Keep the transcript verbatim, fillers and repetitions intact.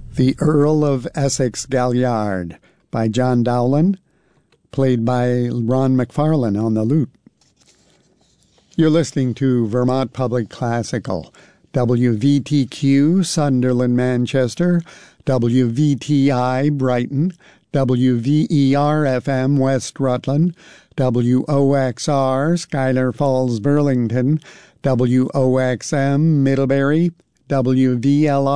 The Earl of Essex Galliard by John Dowland, played by Ron McFarlane on the lute. You're listening to Vermont Public Classical, W V T Q Sunderland, Manchester, W V T I Brighton, W V E R F M West Rutland, W O X R Schuyler Falls, Burlington, W O X M Middlebury, W V L